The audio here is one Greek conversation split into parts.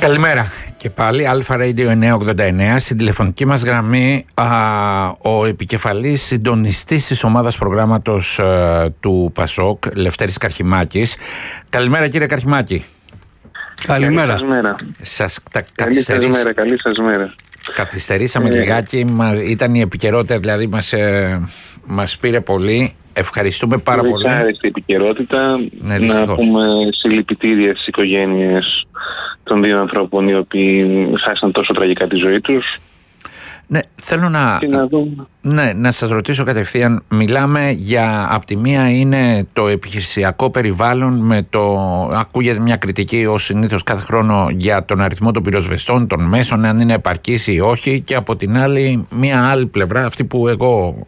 Καλημέρα και πάλι, Αλφα Radio 989. Στην τηλεφωνική μας γραμμή ο επικεφαλής συντονιστής της ομάδας προγράμματος του ΠΑΣΟΚ, Λευτέρης Καρχημάκης. Καλημέρα κύριε Καρχημάκη. Καλημέρα. Καλή σας μέρα. Καθυστερήσαμε λιγάκι, ήταν η επικαιρότητα, δηλαδή μας πήρε πολύ. Ευχαριστούμε πάρα πολύ. Ευχαριστή επικαιρότητα. Να πούμε συλληπιτήρια στις οικογένειες των δύο ανθρώπων οι οποίοι χάσαν τόσο τραγικά τη ζωή τους. Ναι, θέλω να σας ρωτήσω κατευθείαν. Μιλάμε για, απ' τη μία είναι το επιχειρησιακό περιβάλλον, ακούγεται μια κριτική ως συνήθως κάθε χρόνο για τον αριθμό των πυροσβεστών, των μέσων, αν είναι επαρκής ή όχι, και από την άλλη μια άλλη πλευρά, αυτή που εγώ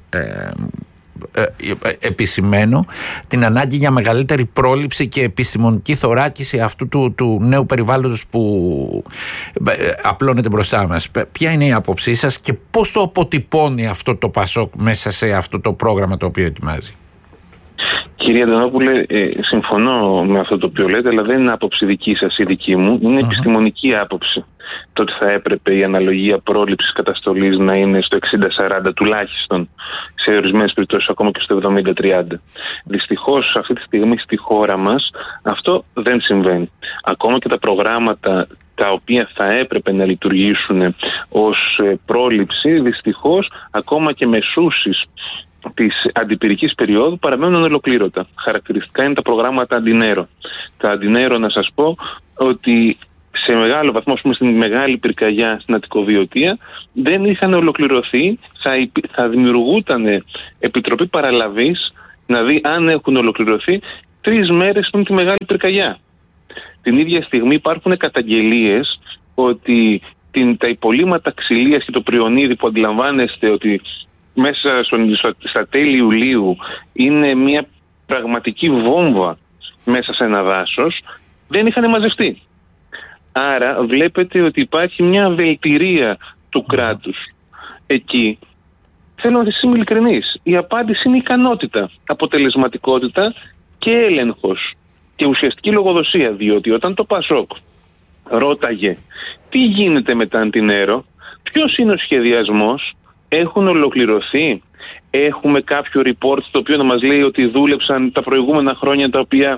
επισημαίνω, την ανάγκη για μεγαλύτερη πρόληψη και επιστημονική θωράκιση αυτού του νέου περιβάλλοντος που απλώνεται μπροστά μας. Ποια είναι η άποψή σας και πώς το αποτυπώνει αυτό το ΠΑΣΟΚ μέσα σε αυτό το πρόγραμμα το οποίο ετοιμάζει? Κύριε Αντωνόπουλε, συμφωνώ με αυτό το οποίο λέτε, αλλά δεν είναι άποψη δική σας ή δική μου, είναι επιστημονική άποψη. Το ότι θα έπρεπε η αναλογία πρόληψης καταστολής να είναι στο 60-40 τουλάχιστον, σε ορισμένες περιπτώσεις ακόμα και στο 70-30. Δυστυχώς αυτή τη στιγμή στη χώρα μας αυτό δεν συμβαίνει. Ακόμα και τα προγράμματα τα οποία θα έπρεπε να λειτουργήσουν ως πρόληψη, δυστυχώς ακόμα και μεσούσεις της αντιπυρικής περίοδου παραμένουν ολοκλήρωτα. Χαρακτηριστικά είναι τα προγράμματα αντινέρο. Τα αντινέρο, να σας πω ότι σε μεγάλο βαθμό, ας πούμε, στην μεγάλη πυρκαγιά στην Αττικοβιωτία δεν είχαν ολοκληρωθεί. Θα δημιουργούταν επιτροπή παραλαβής να δει αν έχουν ολοκληρωθεί 3 μέρες πριν τη μεγάλη πυρκαγιά. Την ίδια στιγμή υπάρχουν καταγγελίες ότι τα υπολείμματα ξυλίας και το πριονίδι που αντιλαμβάνεστε ότι μέσα στα τέλη Ιουλίου είναι μια πραγματική βόμβα μέσα σε ένα δάσος, δεν είχαν μαζευτεί. Άρα βλέπετε ότι υπάρχει μια βελτηρία του κράτους εκεί. Θέλω να είμαι ειλικρινής. Η απάντηση είναι ικανότητα, αποτελεσματικότητα και έλεγχος και ουσιαστική λογοδοσία. Διότι όταν το ΠΑΣΟΚ ρώταγε τι γίνεται με τα αντινέρο, ποιος είναι ο σχεδιασμός, έχουν ολοκληρωθεί, έχουμε κάποιο report το οποίο να μας λέει ότι δούλεψαν τα προηγούμενα χρόνια τα οποία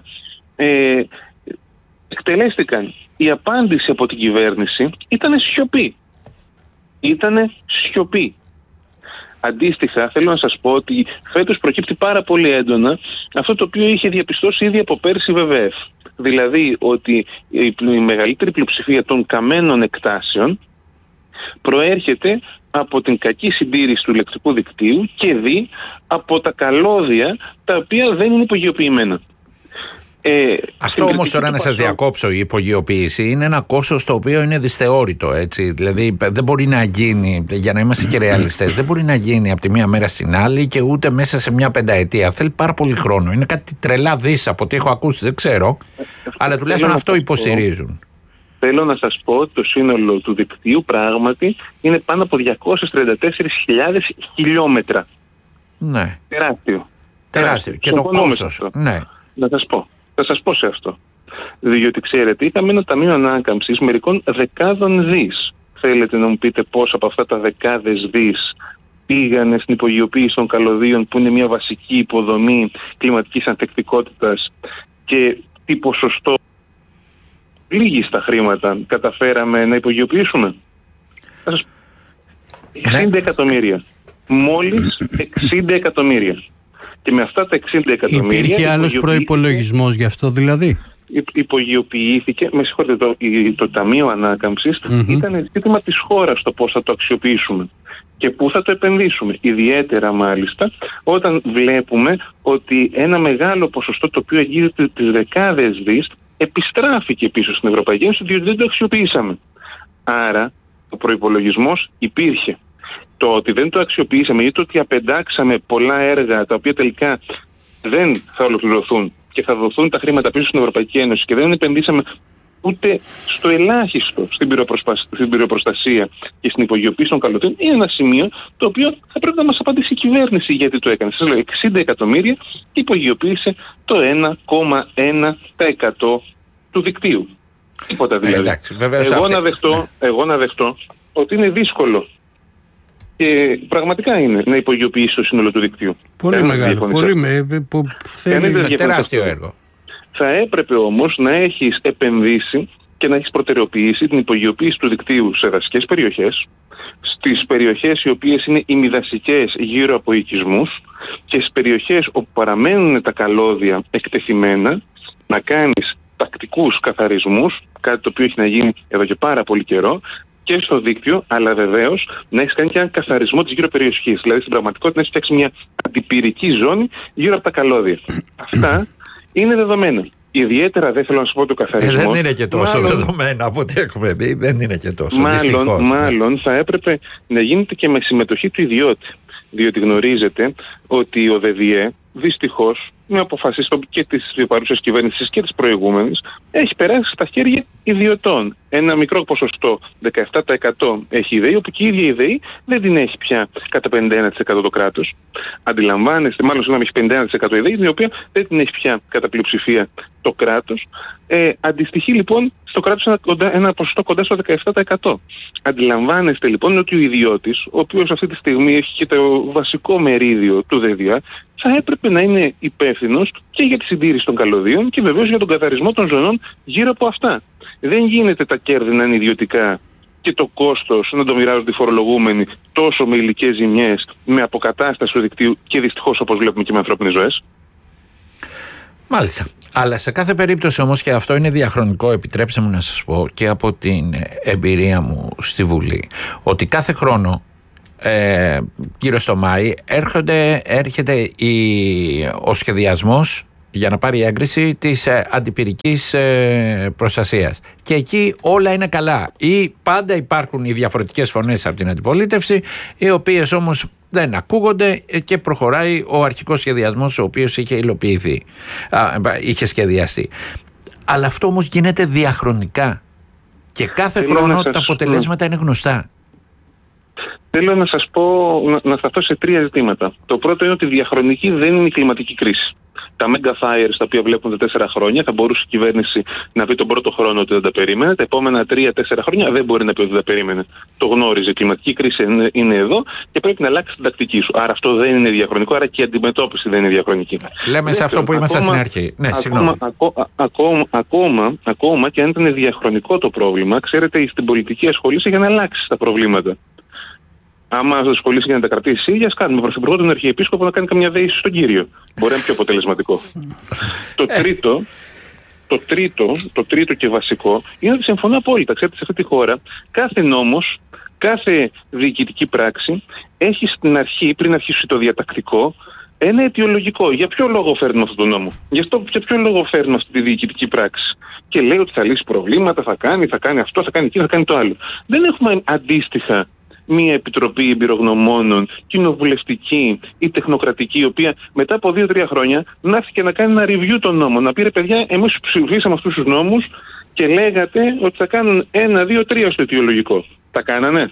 εκτελέστηκαν? Η απάντηση από την κυβέρνηση ήταν σιωπή. Αντίστοιχα, θέλω να σας πω ότι φέτος προκύπτει πάρα πολύ έντονα αυτό το οποίο είχε διαπιστώσει ήδη από πέρσι ΒΒΕΦ. Δηλαδή ότι η μεγαλύτερη πλειοψηφία των καμένων εκτάσεων προέρχεται από την κακή συντήρηση του ηλεκτρικού δικτύου και από τα καλώδια τα οποία δεν είναι υπογειοποιημένα. Αυτό όμως τώρα να σας διακόψω, η υπογειοποίηση είναι ένα κόστος το οποίο είναι δυσθεώρητο, έτσι. Δηλαδή δεν μπορεί να γίνει, για να είμαστε και ρεαλιστές, δεν μπορεί να γίνει από τη μία μέρα στην άλλη και ούτε μέσα σε μια πενταετία. Θέλει πάρα πολύ χρόνο. Είναι κάτι τρελά δις από ό,τι έχω ακούσει, δεν ξέρω, αλλά τουλάχιστον αυτό υποστηρίζουν. Θέλω να σας πω ότι το σύνολο του δικτύου πράγματι είναι πάνω από 234.000 χιλιόμετρα. Ναι. Τεράστιο. Και το κόστος. Ναι. Θα σας πω σε αυτό. Διότι ξέρετε, είχαμε ένα ταμείο ανάκαμψης μερικών δεκάδων δις. Θέλετε να μου πείτε πώς από αυτά τα δεκάδες δις πήγανε στην υπογειοποίηση των καλωδίων, που είναι μια βασική υποδομή κλιματικής ανθεκτικότητας, και τι ποσοστό λίγιστα χρήματα καταφέραμε να υπογειοποιήσουμε? 60 εκατομμύρια. Μόλις 60 εκατομμύρια. Και με αυτά τα 60 εκατομμύρια... Υπήρχε άλλος προϋπολογισμός γι' αυτό δηλαδή? Υπογειοποιήθηκε, με συγχωρείτε, το Ταμείο Ανάκαμψης ήταν ζήτημα της χώρας το πώς θα το αξιοποιήσουμε και πού θα το επενδύσουμε. Ιδιαίτερα μάλιστα όταν βλέπουμε ότι ένα μεγάλο ποσοστό το οποίο αγγίζει τις δεκάδες δις επιστράφηκε πίσω στην Ευρωπαϊκή Ένωση, διότι δεν το αξιοποιήσαμε. Άρα ο προϋπολογισμός υπήρχε. Το ότι δεν το αξιοποιήσαμε ή το ότι απεντάξαμε πολλά έργα τα οποία τελικά δεν θα ολοκληρωθούν και θα δοθούν τα χρήματα πίσω στην Ευρωπαϊκή Ένωση και δεν επενδύσαμε ούτε στο ελάχιστο στην πυροπροστασία και στην υπογειοποίηση των καλωδίων, είναι ένα σημείο το οποίο θα πρέπει να μας απαντήσει η κυβέρνηση γιατί το έκανε. Σας λέω, 60 εκατομμύρια και υπογειοποίησε το 1,1% του δικτύου. Τίποτα δηλαδή. Εντάξει, εγώ να δεχτώ ότι είναι δύσκολο. Και πραγματικά είναι να υπογειοποιήσει το σύνολο του δικτύου. Πολύ μεγάλο. Θέλει τεράστιο έργο. Θα έπρεπε όμως να έχεις επενδύσει και να έχεις προτεραιοποιήσει την υπογειοποίηση του δικτύου σε δασικές περιοχές, στις περιοχές οι οποίες είναι ημιδασικές γύρω από οικισμούς και στις περιοχές όπου παραμένουν τα καλώδια εκτεθειμένα, να κάνεις τακτικούς καθαρισμούς, κάτι το οποίο έχει να γίνει εδώ και πάρα πολύ καιρό, και στο δίκτυο, αλλά βεβαίως να έχεις κάνει και έναν καθαρισμό της γύρω περιοχής. Δηλαδή στην πραγματικότητα να έχεις φτιάξει μια αντιπυρική ζώνη γύρω από τα καλώδια. Αυτά είναι δεδομένα. Ιδιαίτερα δεν θέλω να σου πω το καθαρισμό. Δεν είναι και τόσο δεδομένα από ό,τι έχουμε δει. Δεν είναι και τόσο. Μάλλον θα έπρεπε να γίνεται και με συμμετοχή του ιδιώτη. Διότι γνωρίζετε ότι ο ΔΔΕ δυστυχώς, με αποφάσεις και της παρούσας κυβέρνησης και της προηγούμενης, έχει περάσει στα χέρια ιδιωτών. Ένα μικρό ποσοστό, 17% έχει η ΔΕΗ, όπου και η ίδια η ΔΕΗ δεν την έχει πια κατά 51% το κράτος. Αντιλαμβάνεστε, μάλλον συγγνώμη, έχει 51% η ΔΕΗ, την οποία δεν την έχει πια κατά πλειοψηφία το κράτος. Αντιστοιχεί λοιπόν στο κράτος ένα ποσοστό κοντά στο 17%. Αντιλαμβάνεστε λοιπόν ότι ο ιδιώτης, ο οποίος αυτή τη στιγμή έχει και το βασικό μερίδιο του ΔΔΕ, θα έπρεπε να είναι υπεύθυνος και για τη συντήρηση των καλωδίων και βεβαίως για τον καθαρισμό των ζωνών γύρω από αυτά. Δεν γίνεται τα κέρδη να είναι ιδιωτικά και το κόστος να το μοιράζονται οι φορολογούμενοι τόσο με υλικές ζημιές, με αποκατάσταση του δικτύου και δυστυχώς όπως βλέπουμε και με ανθρώπινες ζωές. Μάλιστα. Αλλά σε κάθε περίπτωση όμως, και αυτό είναι διαχρονικό, επιτρέψτε μου να σας πω και από την εμπειρία μου στη Βουλή, ότι κάθε χρόνο γύρω στο Μάη έρχεται ο σχεδιασμός για να πάρει έγκριση της αντιπυρικής προστασίας. Και εκεί όλα είναι καλά. Ή πάντα υπάρχουν οι διαφορετικές φωνές από την αντιπολίτευση, οι οποίες όμως δεν ακούγονται και προχωράει ο αρχικός σχεδιασμός, ο οποίος είχε υλοποιηθεί, είχε σχεδιαστεί. Αλλά αυτό όμως γίνεται διαχρονικά και κάθε χρόνο τα αποτελέσματα είναι γνωστά. Θέλω να σας πω, να σταθώ σε 3 ζητήματα. Το πρώτο είναι ότι διαχρονική δεν είναι η κλιματική κρίση. Τα mega fires τα οποία βλέπουν τα 4 χρόνια, θα μπορούσε η κυβέρνηση να πει τον πρώτο χρόνο ότι δεν τα περίμενε. Τα επόμενα 3-4 χρόνια δεν μπορεί να πει ότι δεν τα περίμενε. Το γνώριζε. Η κλιματική κρίση είναι εδώ και πρέπει να αλλάξει την τακτική σου. Άρα αυτό δεν είναι διαχρονικό, άρα και η αντιμετώπιση δεν είναι διαχρονική. Λέμε σε αυτό που ήμασταν στην αρχή. Ναι, συγγνώμη. Ακόμα και αν ήταν διαχρονικό το πρόβλημα, ξέρετε, στην πολιτική ασχολείσαι για να αλλάξει τα προβλήματα. Άμα ασχολείσαι για να τα κρατήσει ίδια, κάνουμε πρωθυπουργό τον Αρχιεπίσκοπο να κάνει καμιά δέηση στον Κύριο. Μπορεί να είναι πιο αποτελεσματικό. Το τρίτο και βασικό είναι ότι συμφωνώ απόλυτα. Ξέρετε, σε αυτή τη χώρα κάθε νόμος, κάθε διοικητική πράξη έχει στην αρχή, πριν αρχίσει το διατακτικό, ένα αιτιολογικό. Για ποιο λόγο φέρνουμε αυτόν τον νόμο, για ποιο λόγο φέρνουμε αυτή τη διοικητική πράξη. Και λέει ότι θα λύσει προβλήματα, θα κάνει αυτό, θα κάνει εκείνο, θα κάνει το άλλο. Δεν έχουμε αντίστοιχα μία επιτροπή εμπειρογνωμόνων, κοινοβουλευτική ή τεχνοκρατική, η οποία μετά από 2-3 χρόνια να έρθει και να κάνει ένα review των νόμων. Να πει ρε παιδιά, εμείς ψηφίσαμε αυτούς τους νόμους και λέγατε ότι θα κάνουν 1-2-3 στο αιτιολογικό. Τα κάνανε?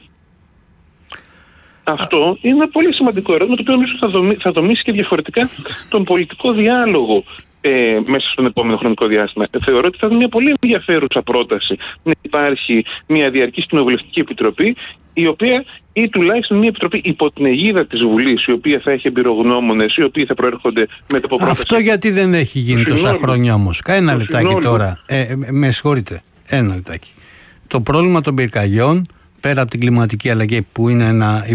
Αυτό είναι ένα πολύ σημαντικό ερώτημα, το οποίο νομίζω θα δομήσει και διαφορετικά τον πολιτικό διάλογο μέσα στον επόμενο χρονικό διάστημα. Θεωρώ ότι θα είναι μια πολύ ενδιαφέρουσα πρόταση να υπάρχει μια διαρκής κοινοβουλευτική επιτροπή, η οποία, ή τουλάχιστον μια επιτροπή υπό την αιγίδα της Βουλής, η οποία θα έχει εμπειρογνώμονες, οι οποίοι θα προέρχονται με το πρόταση. Αυτό γιατί δεν έχει γίνει τόσα χρόνια όμως? Ένα λεπτάκι τώρα. Με συγχωρείτε. Ένα λεπτάκι. Το πρόβλημα των πυρκαγιών, πέρα από την κλιματική αλλαγή που είναι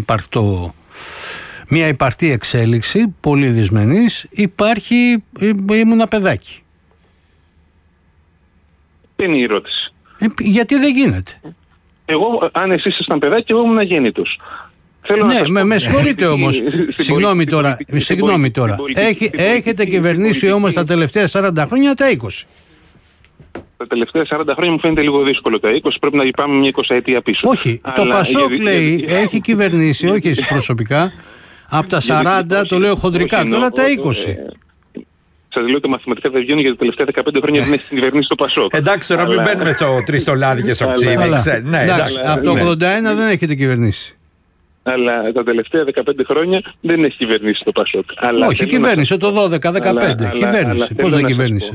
μια υπαρκτή εξέλιξη, πολύ δυσμενής, ήμουν παιδάκι. Δεν είναι η ερώτηση. Γιατί δεν γίνεται? Εγώ, αν εσείς ήσασταν παιδάκι, εγώ ήμουν αγέννητος. Ναι, με συγχωρείτε όμως. Συγγνώμη τώρα. Έχετε κυβερνήσει όμως τα τελευταία 40 χρόνια τα 20. Τα τελευταία 40 χρόνια μου φαίνεται λίγο δύσκολο τα 20, πρέπει να πάμε μια 20 ετία πίσω. Όχι, το Πασόκ λέει έχει κυβερνήσει, όχι εσείς προσωπικά, από τα 40, το λέω χοντρικά, τώρα τα 20. Σας λέω ότι μαθηματικά δεν βγαίνουν, γιατί τα τελευταία 15 χρόνια δεν έχει κυβερνήσει το Πασόκ. Εντάξει, τώρα μην μπαίνουμε στο τριστολάδι και στο ξύδι. Από το 81 δεν έχετε κυβερνήσει. Αλλά τα τελευταία 15 χρόνια δεν έχει κυβερνήσει το Πασόκ. Όχι, κυβέρνησε το 12-15. Κυβέρνησε. Πώς δεν κυβέρνησε?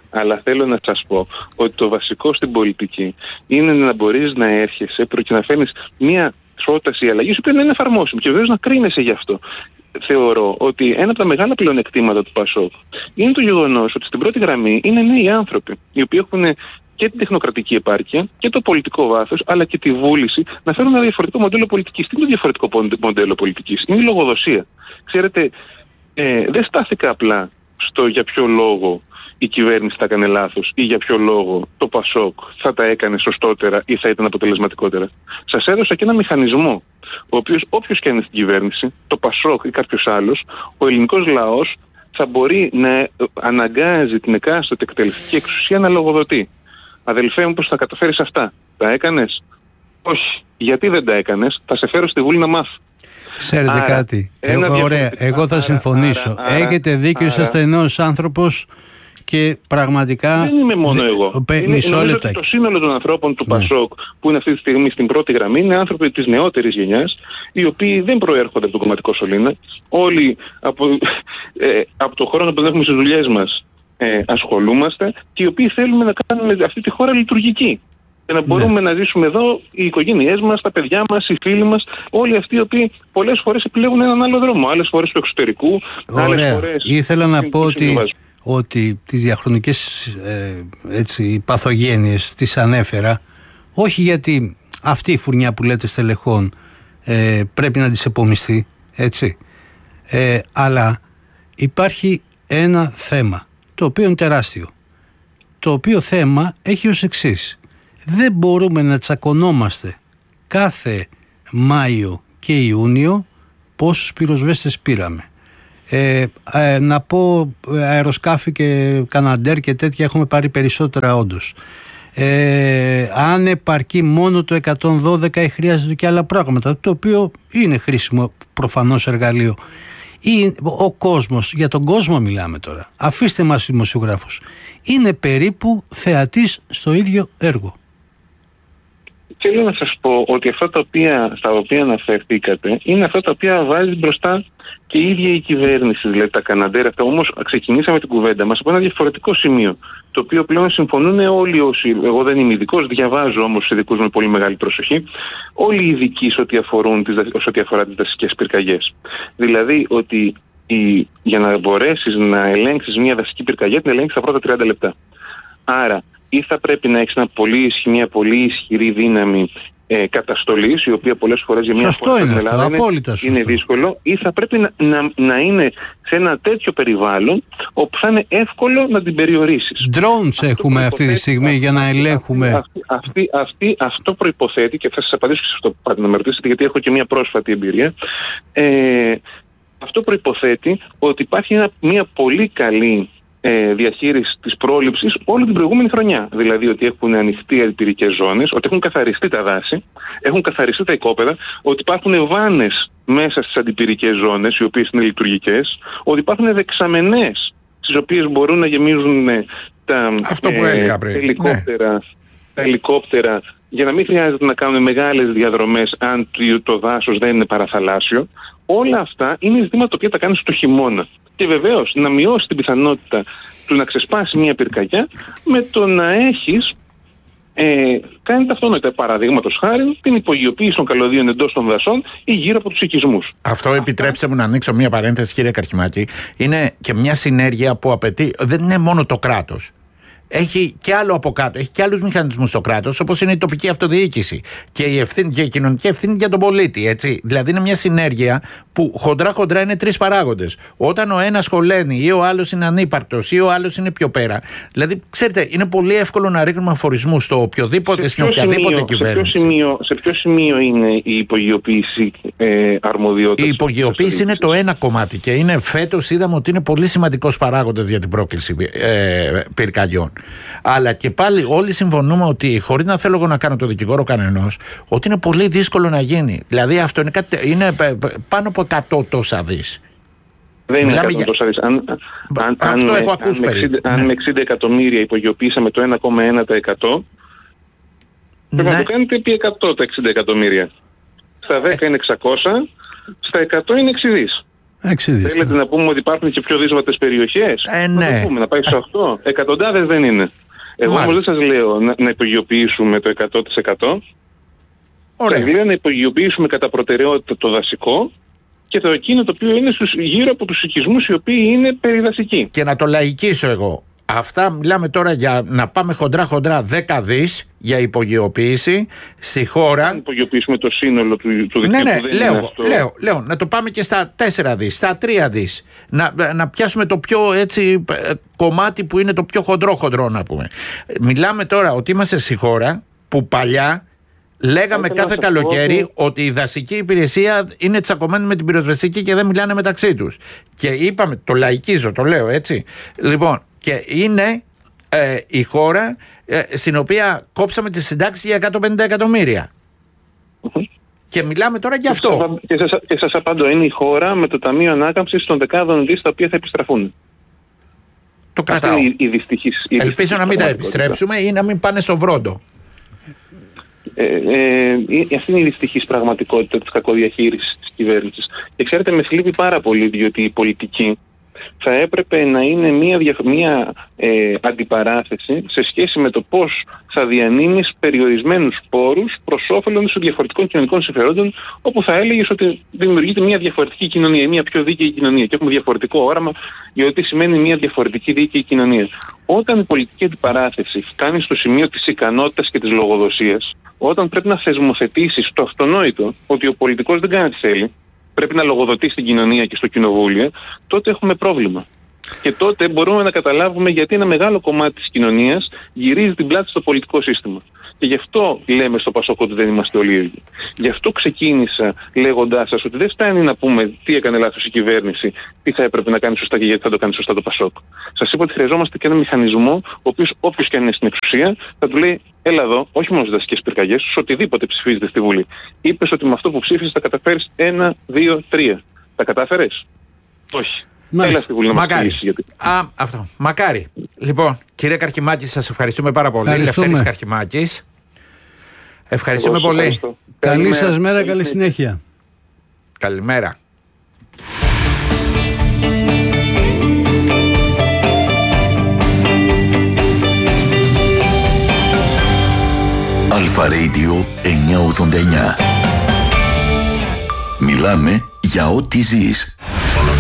Αλλά θέλω να σας πω ότι το βασικό στην πολιτική είναι να μπορείς να έρχεσαι και να φέρνεις μια πρόταση αλλαγής που πρέπει να είναι εφαρμόσιμη και βεβαίως να κρίνεσαι γι' αυτό. Θεωρώ ότι ένα από τα μεγάλα πλεονεκτήματα του ΠΑΣΟΚ είναι το γεγονός ότι στην πρώτη γραμμή είναι νέοι άνθρωποι, οι οποίοι έχουν και την τεχνοκρατική επάρκεια και το πολιτικό βάθος, αλλά και τη βούληση να φέρουν ένα διαφορετικό μοντέλο πολιτικής. Τι είναι το διαφορετικό μοντέλο πολιτικής? Είναι η λογοδοσία. Ξέρετε, δεν στάθηκα απλά στο για ποιο λόγο η κυβέρνηση θα έκανε λάθος ή για ποιο λόγο το ΠΑΣΟΚ θα τα έκανε σωστότερα ή θα ήταν αποτελεσματικότερα. Σας έδωσα και ένα μηχανισμό, ο οποίος όποιος και είναι στην κυβέρνηση, το ΠΑΣΟΚ ή κάποιος άλλος, ο ελληνικός λαός θα μπορεί να αναγκάζει την εκάστοτε εκτελεστική εξουσία να λογοδοτεί. Αδελφέ μου, πώς θα καταφέρεις αυτά? Τα έκανες? Όχι. Γιατί δεν τα έκανες? Θα σε φέρω στη Βουλή να μάθω. Ξέρετε κάτι? Ωραία, εγώ θα συμφωνήσω. Έχετε δίκιο, είσαστε νέος άνθρωπος και πραγματικά. Δεν είμαι μόνο εγώ. Μισό λεπτάκι. Το σύνολο των ανθρώπων του ΠΑΣΟΚ που είναι αυτή τη στιγμή στην πρώτη γραμμή είναι άνθρωποι της νεότερης γενιάς, οι οποίοι δεν προέρχονται από τον κομματικό σωλήνα. Όλοι από το χρόνο που έχουμε στις δουλειές μας ασχολούμαστε και οι οποίοι θέλουμε να κάνουμε αυτή τη χώρα λειτουργική. Για να μπορούμε να ζήσουμε εδώ οι οικογένειές μας, τα παιδιά μας, οι φίλοι μας, όλοι αυτοί οι οποίοι πολλές φορές επιλέγουν έναν άλλο δρόμο. Άλλες φορές του εξωτερικού, άλλες φορές. Ήθελα να πω ότι τις διαχρονικές παθογένειες τις ανέφερα, όχι γιατί αυτή η φουρνιά που λέτε στελεχών πρέπει να τις επομιστεί, έτσι, αλλά υπάρχει ένα θέμα, το οποίο είναι τεράστιο. Το οποίο θέμα έχει ως εξής. Δεν μπορούμε να τσακωνόμαστε κάθε Μάιο και Ιούνιο πόσους πυροσβέστες πήραμε. Να πω αεροσκάφη και καναντέρ και τέτοια έχουμε πάρει περισσότερα όντως. Αν επαρκεί μόνο το 112 ή χρειάζεται και άλλα πράγματα, το οποίο είναι χρήσιμο προφανώς εργαλείο. Ή ο κόσμος, για τον κόσμο μιλάμε τώρα, αφήστε μας τους δημοσιογράφους, είναι περίπου θεατής στο ίδιο έργο. Θέλω να σας πω ότι αυτά στα οποία αναφερθήκατε είναι αυτά τα οποία βάζει μπροστά και η ίδια η κυβέρνηση, δηλαδή τα καναντέρ αυτά. Όμως ξεκινήσαμε την κουβέντα μας από ένα διαφορετικό σημείο, το οποίο πλέον συμφωνούν όλοι όσοι, εγώ δεν είμαι ειδικός, διαβάζω όμως τους ειδικούς με πολύ μεγάλη προσοχή, όλοι οι ειδικοί σε ό,τι αφορά τις δασικές πυρκαγιές. Δηλαδή ότι για να μπορέσεις να ελέγξεις μια δασική πυρκαγιά, την ελέγξεις τα πρώτα 30 λεπτά. Άρα ή θα πρέπει να έχεις μια πολύ ισχυρή δύναμη καταστολής, η οποία πολλές φορές για μια χώρα στην Ελλάδα είναι δύσκολο, ή θα πρέπει να είναι σε ένα τέτοιο περιβάλλον όπου θα είναι εύκολο να την περιορίσεις. Drones έχουμε αυτή τη στιγμή για να ελέγχουμε. Αυτό προϋποθέτει, και θα σας απαντήσω σε αυτό που πάτε να με ρωτήσετε, γιατί έχω και μια πρόσφατη εμπειρία. Αυτό προϋποθέτει ότι υπάρχει μια πολύ καλή διαχείριση της πρόληψης όλη την προηγούμενη χρονιά. Δηλαδή ότι έχουν ανοιχτεί αντιπυρικές ζώνες, ότι έχουν καθαριστεί τα δάση, έχουν καθαριστεί τα οικόπεδα, ότι υπάρχουν βάνες μέσα στις αντιπυρικές ζώνες, οι οποίες είναι λειτουργικές, ότι υπάρχουν δεξαμενές στις οποίες μπορούν να γεμίζουν τα ελικόπτερα για να μην χρειάζεται να κάνουν μεγάλες διαδρομές αν το δάσος δεν είναι παραθαλάσσιο. Όλα αυτά είναι ζητήματα τα οποία τα κάνεις το χειμώνα. Και βεβαίως να μειώσει την πιθανότητα του να ξεσπάσει μια πυρκαγιά με το να έχεις κάνει τα αυτονόητα. Παραδείγματος χάρη την υπογειοποίηση των καλωδίων εντός των δασών ή γύρω από τους οικισμούς. Αυτό επιτρέψτε μου να ανοίξω μια παρένθεση, κύριε Καρχημάκη. Είναι και μια συνέργεια που απαιτεί, δεν είναι μόνο το κράτος. Έχει και άλλο από κάτω, έχει και άλλους μηχανισμούς στο κράτος, όπως είναι η τοπική αυτοδιοίκηση και η κοινωνική ευθύνη για τον πολίτη. Έτσι. Δηλαδή είναι μια συνέργεια που χοντρά είναι τρεις παράγοντες. Όταν ο ένας χωλαίνει ή ο άλλος είναι ανύπαρκτος ή ο άλλος είναι πιο πέρα. Δηλαδή, ξέρετε, είναι πολύ εύκολο να ρίχνουμε αφορισμούς στο οποιοδήποτε, στην οποιαδήποτε κυβέρνηση. Σε ποιο σημείο είναι η υπογειοποίηση αρμοδιότητας? Η υπογειοποίηση είναι το ένα κομμάτι και φέτος είδαμε ότι είναι πολύ σημαντικός παράγοντας για την πρόκληση πυρκαγιών. Αλλά και πάλι όλοι συμφωνούμε ότι, χωρίς να θέλω εγώ να κάνω το δικηγόρο κανενός, ότι είναι πολύ δύσκολο να γίνει. Δηλαδή αυτό είναι πάνω από 100 τόσα δις. Δεν είναι 100 τόσα δις. Αν με 60 εκατομμύρια υπογειοποίησαμε το 1,1%, πρέπει να το κάνετε επί 100 τα 60 εκατομμύρια. Στα 10 είναι 600, στα 100 είναι 6 δις. Θέλετε να πούμε ότι υπάρχουν και πιο δύσβατες περιοχές? Ναι. Να πούμε, να πάει σε 8. Εκατοντάδες δεν είναι. Εγώ όμως δεν σας λέω να υπογειοποιήσουμε το 100%. Σας λέω να υπογειοποιήσουμε κατά προτεραιότητα το δασικό και το εκείνο το οποίο είναι γύρω από τους οικισμούς οι οποίοι είναι περιδασικοί. Και να το λαϊκίσω εγώ. Αυτά μιλάμε τώρα για να πάμε χοντρά 10 δις για υπογειοποίηση στη χώρα. Αν υπογειοποιήσουμε το σύνολο του δικτύου. Ναι, λέω, να το πάμε και στα 4 δις, στα 3 δις. Να πιάσουμε το πιο έτσι κομμάτι που είναι το πιο χοντρό να πούμε. Μιλάμε τώρα ότι είμαστε στη χώρα που παλιά λέγαμε κάθε καλοκαίρι ότι η δασική υπηρεσία είναι τσακωμένη με την πυροσβεστική και δεν μιλάνε μεταξύ τους. Και είπαμε, το λαϊκίζω, το λέω έτσι. Λοιπόν, και είναι η χώρα στην οποία κόψαμε τις συντάξεις για 150 εκατομμύρια. Και μιλάμε τώρα για αυτό. Και σας απαντώ, είναι η χώρα με το Ταμείο Ανάκαμψης των δεκάδων δις τα οποία θα επιστραφούν. Το κρατάω. Ελπίζω να μην τα επιστρέψουμε ή να μην πάνε στο βρόντο. Αυτή είναι η δυστυχής πραγματικότητα της κακοδιαχείρισης της κυβέρνησης. Και ξέρετε, με θλίβει πάρα πολύ, διότι η πολιτική θα έπρεπε να είναι μια αντιπαράθεση σε σχέση με το πώς θα διανύμεις περιορισμένους πόρους προς όφελον των διαφορετικών κοινωνικών συμφερόντων, όπου θα έλεγες ότι δημιουργείται μια διαφορετική κοινωνία, μια πιο δίκαιη κοινωνία. Και έχουμε διαφορετικό όραμα για τι σημαίνει μια διαφορετική δίκαιη κοινωνία. Όταν η πολιτική αντιπαράθεση φτάνει στο σημείο της ικανότητας και της λογοδοσίας, όταν πρέπει να θεσμοθετήσεις το αυτονόητο ότι ο πολιτικός δεν κάνει τι θέλει, πρέπει να λογοδοτεί στην κοινωνία και στο κοινοβούλιο, τότε έχουμε πρόβλημα. Και τότε μπορούμε να καταλάβουμε γιατί ένα μεγάλο κομμάτι της κοινωνίας γυρίζει την πλάτη στο πολιτικό σύστημα. Και γι' αυτό λέμε στο Πασόκ ότι δεν είμαστε όλοι ίδιοι. Γι' αυτό ξεκίνησα λέγοντάς σας ότι δεν φτάνει να πούμε τι έκανε λάθος η κυβέρνηση, τι θα έπρεπε να κάνει σωστά και γιατί θα το κάνει σωστά το Πασόκ. Σας είπα ότι χρειαζόμαστε και ένα μηχανισμό, ο οποίος όποιος και αν είναι στην εξουσία, θα του λέει: έλα εδώ, όχι μόνο στις δασικές πυρκαγιές, σε οτιδήποτε ψηφίζεται στη Βουλή. Είπες ότι με αυτό που ψήφισες θα καταφέρεις 1, 2, 3. Τα κατάφερες? Όχι. Έλα στη Βουλή να μας πεις γιατί. Αυτό. Μακάρι. Λοιπόν, κύριε Καρχημάκη, σας ευχαριστούμε πάρα πολύ. Λευτέρης Καρχημάκης. Ευχαριστούμε πολύ. Ευχαριστώ. Καλή σας μέρα, καλή συνέχεια. Καλημέρα. Αλφα Radio 989. Μιλάμε για ό,τι ζεις.